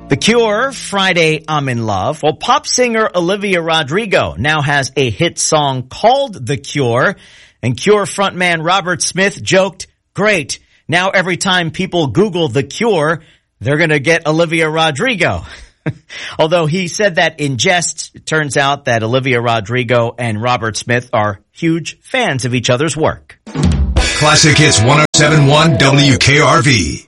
The Cure, Friday I'm in Love. Well, pop singer Olivia Rodrigo now has a hit song called The Cure, and Cure frontman Robert Smith joked, "Great, now every time people Google The Cure, they're gonna get Olivia Rodrigo." Although he said that in jest, it turns out that Olivia Rodrigo and Robert Smith are huge fans of each other's work. Classic Hits 107.1 WKRV.